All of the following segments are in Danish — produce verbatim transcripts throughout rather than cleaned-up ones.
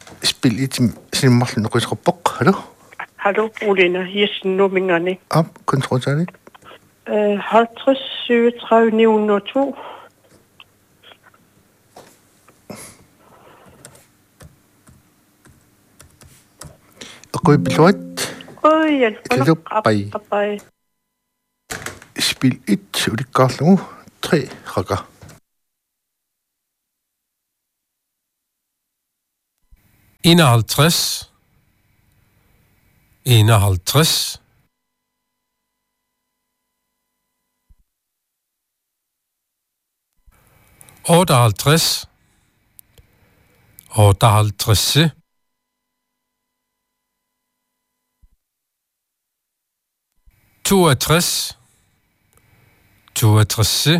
Spil i sin marsen og rysker bok, hallo? Hallo, Olena, Jessen Nummingerne. Op, kontrolsærligt. halvtreds syvogtredive ni hundrede og to. Og gå i billet. Åh, ja. Bye. Spil et, og det gør nu. Tre rækker. enoghalvtreds, enoghalvtreds, otteoghalvtreds, otteoghalvtreds, toogtres, toogtres,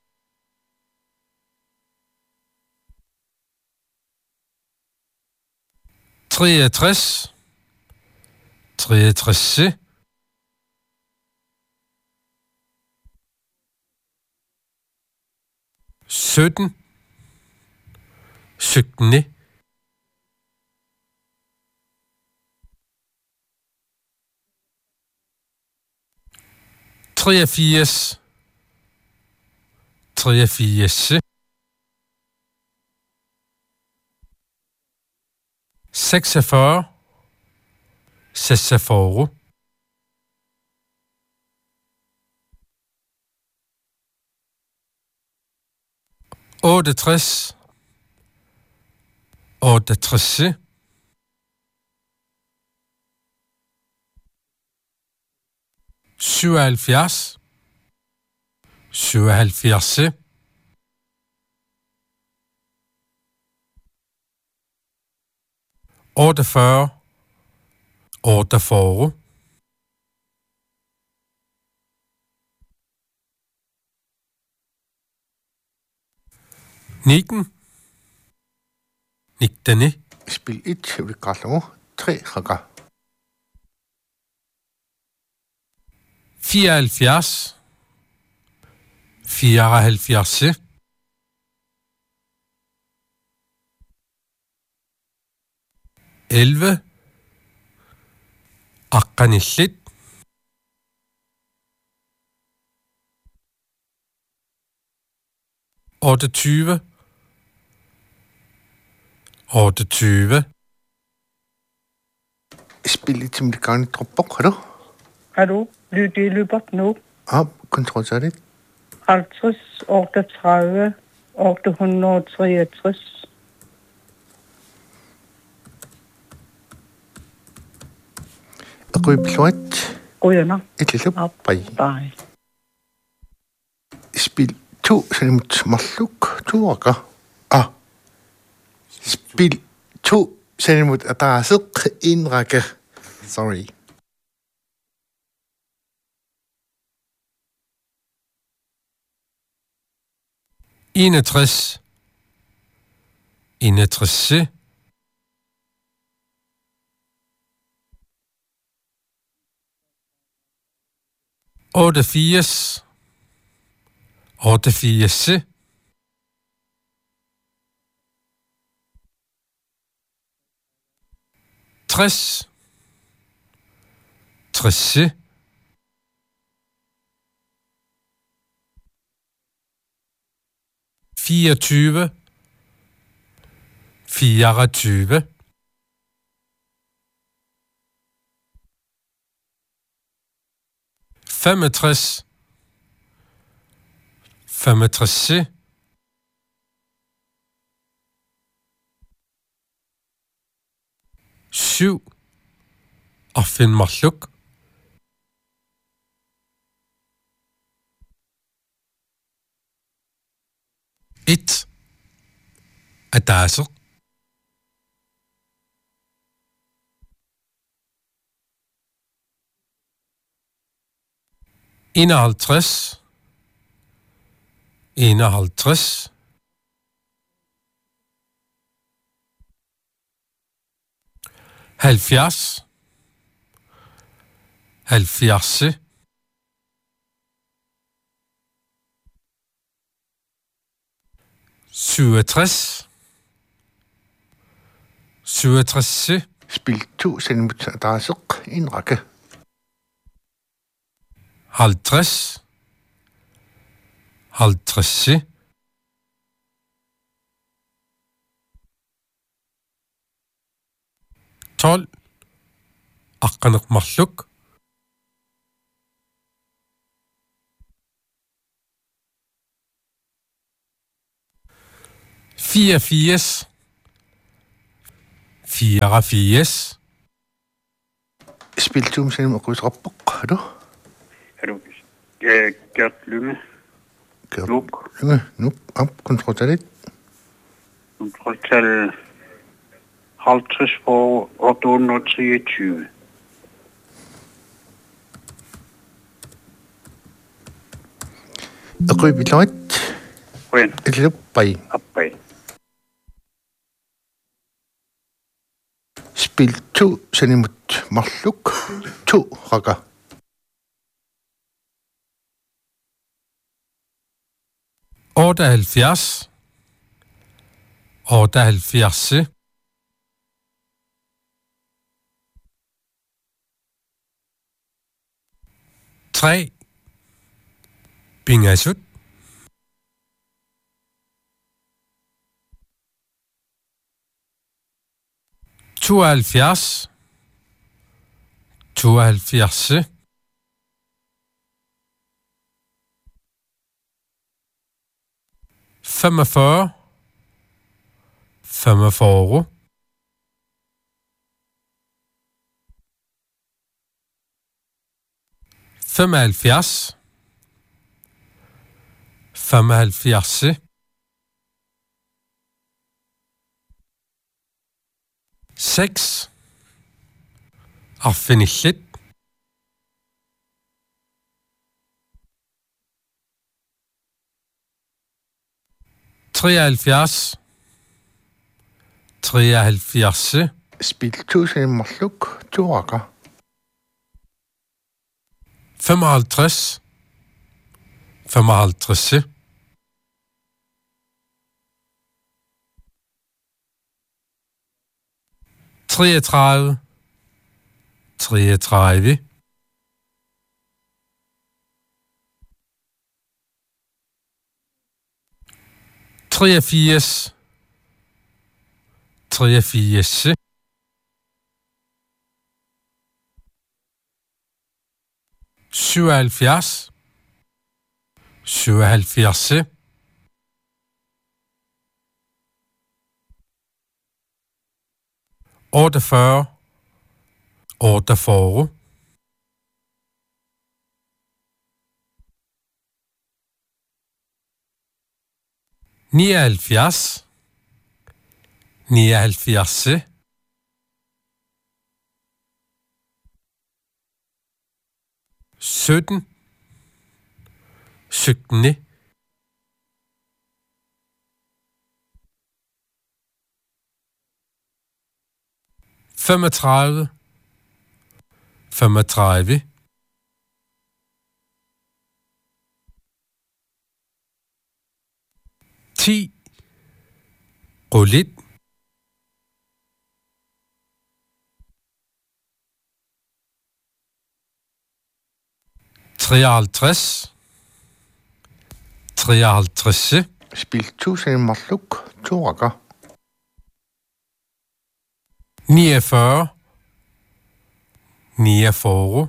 treogtres, treogtres, sytten, sytten, treogfirs, treogfirs, seksogfyrre, seksogfyrre, otteogtres, otteogtres, syvoghalvfjerds, syvoghalvfjerds, otteogfyrre, otteogfyrre, nitten, nitten, Spil et, og det gør nu. Tre rækker. fireoghalvfjerds, fireoghalvfjerds, elleve, akkanillit, otteogtyve, otteogtyve, Spil et, som det gør nu. Bok, hallo? Hallo, lyd i løbet nu. Op, kontrolsærligt. halvtreds otteogtredive otte hundrede og treogtres. Og gå i billet. Røderne. Et lille bye. Bye. Spil to, så det må marluk. To rækker. Ah. Spil to, så det må adresse. En række. Sorry. enogtres, enogtres, otteogfirs, otteogfirs, tres, tres, fireogtyve, fireogtyve, femogtres, femogtres, syv, og find marluk. Et, adasser. enoghalvtreds, enoghalvtreds, halvfjerds, halvfjerds, syvogtres, syvogtres. Spil to selvmord adresse en række. halvtreds. halvtreds. tolv. Aqqaneqmarluk. fireogfirs. fireogfirs. Spil to selvmord adresse er du? Er du øh, Gert Lynge? Luk. Lynge, nu op, kontroltallet. Kontroltal halvtreds for otte hundrede treogtyve. Røbiloit. Hvordan? Et løbbej. Opbag. Spil to selvmord marluk. To rækker. otteoghalvfjerds. otteoghalvfjerds. tre. Bingasut. tooghalvfjerds. tooghalvfjerds. femogfyrre. femogfyrre. femoghalvfjerds. femoghalvfjerds. seks. Arfinillit. treoghalvfjerds. treoghalvfjerds. Spil to selvmord marluk. To rækker. femoghalvtreds. femoghalvtreds. treogtredive. treogtredive. treogfirs. treogfirs. syvoghalvfjerds. syvoghalvfjerds. otteogfyrre. otteogfyrre. nioghalvfjerds. nioghalvfjerds. sytten. sytten. femogtredive. femogtredive. ti. Rullet. treoghalvtreds. treoghalvtreds. Spil to selvmord marluk. To rækker. niogfyrre. niogfyrre.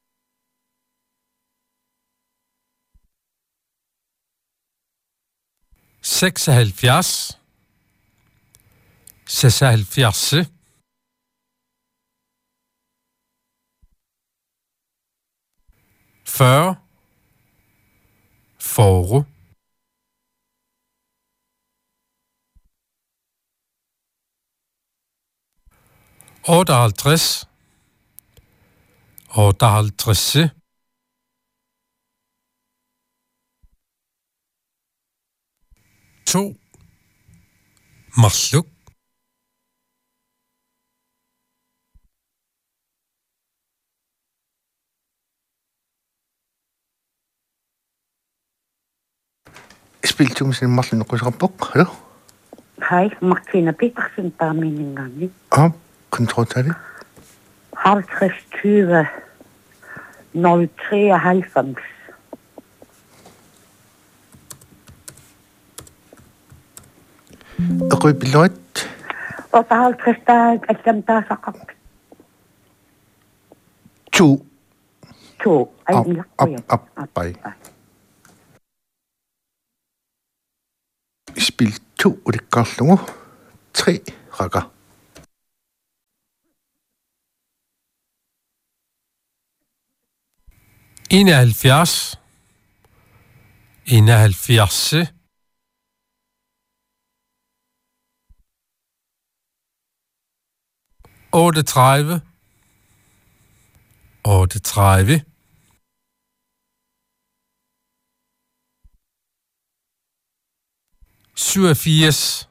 seksoghalvfjerds. seksoghalvfjerds. fyrre. fyrre. otteoghalvtreds. otteoghalvtreds. to. Marluk. Spil to selvmord marluk. Er du? Hej, Martina Petersen, der er meningerne. Om, kontrol det. halvtreds tyve nul treoghalvfems. Rødbilot. otteoghalvtreds dage, at dem der er så godt. To. To. Op, op, op, bye. Spil to, og det går nu. Tre rækker. enoghalvfjerds, enoghalvfjerds, otteogtredive, otteogtredive, syvogfirs,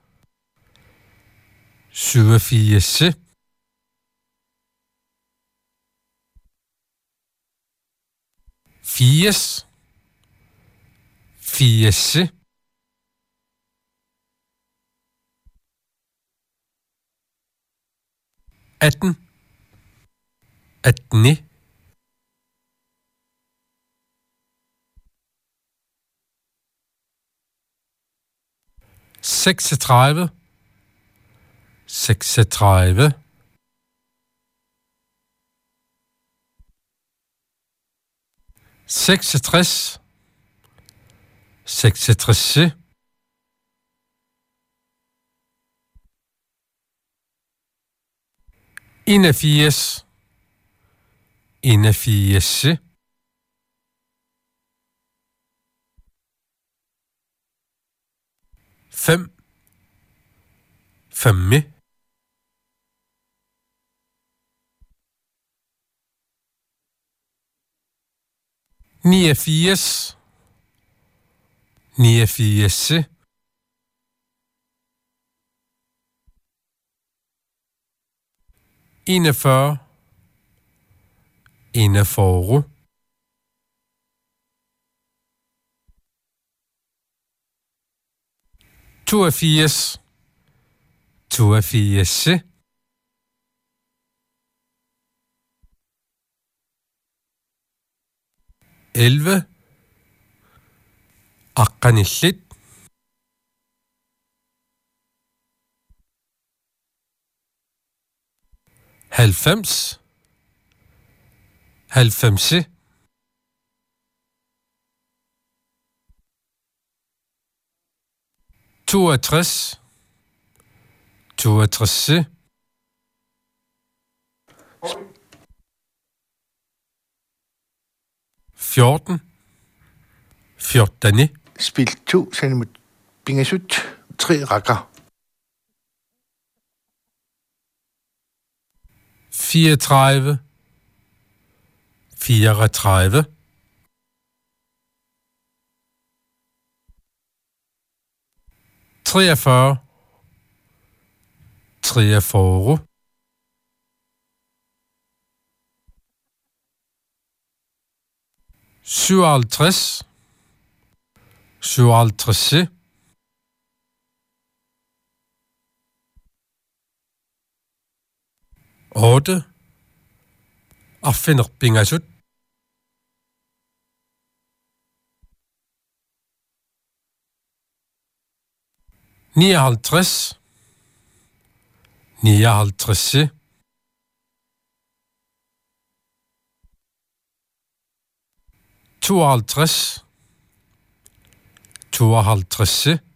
syvogfirs, firs, firs, atten, atten, seksogtredive, seksogtredive, seksogtres, seksogtres, enogfirs, enogfirs, fem, fem, niogfirs, niogfirs, enogfyrre, enogfyrre, toogfirs, toogfirs, elleve, aqanillit, halvfems, halvfems, toogtres, toogtres, fjorten, fjorten, Spil to, send mod bingesut. Tre rækker. fireogtredive, fireogtredive, treogfyrre, treogfyrre, syvoghalvtreds, syvoghalvtreds, otte, affinder bingasut, nioghalvtreds, nioghalvtreds, tooghalvtreds, tooghalvtreds,